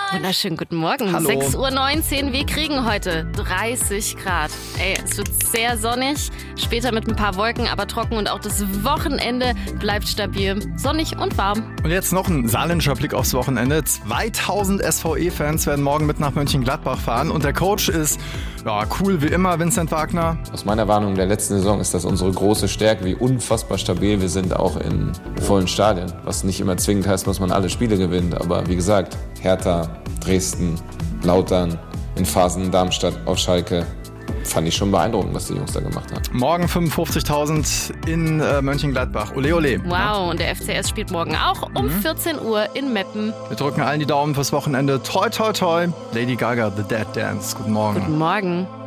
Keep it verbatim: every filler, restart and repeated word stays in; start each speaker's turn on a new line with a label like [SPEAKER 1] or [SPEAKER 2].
[SPEAKER 1] Wunderschönen guten Morgen.
[SPEAKER 2] Hallo.
[SPEAKER 1] sechs Uhr neunzehn. Wir kriegen heute dreißig Grad. Ey, es wird sehr sonnig, später mit ein paar Wolken, aber trocken und auch das Wochenende bleibt stabil, sonnig und warm.
[SPEAKER 2] Und jetzt noch ein saarländischer Blick aufs Wochenende. zweitausend S V E-Fans werden morgen mit nach Mönchengladbach fahren und der Coach ist ja, cool wie immer, Vincent Wagner.
[SPEAKER 3] Aus meiner Warnung der letzten Saison ist das unsere große Stärke, wie unfassbar stabil wir sind, auch in vollen Stadien. Was nicht immer zwingend heißt, dass man alle Spiele gewinnt, aber wie gesagt, Hertha, Dresden, Lautern, in Phasen Darmstadt, auf Schalke. Fand ich schon beeindruckend, was die Jungs da gemacht haben.
[SPEAKER 2] Morgen fünfundfünfzigtausend in äh, Mönchengladbach. Ole, ole.
[SPEAKER 1] Wow, und der F C S spielt morgen auch um
[SPEAKER 2] Mhm.
[SPEAKER 1] vierzehn Uhr in Meppen.
[SPEAKER 2] Wir drücken allen die Daumen fürs Wochenende. Toi, toi, toi. Lady Gaga, The Dead Dance. Guten Morgen.
[SPEAKER 1] Guten Morgen.